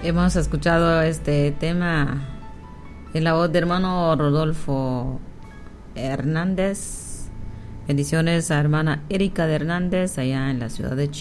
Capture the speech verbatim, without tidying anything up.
Hemos escuchado este tema en la voz de hermano Rodolfo Hernández. Bendiciones a hermana Erika de Hernández allá en la ciudad de Chile.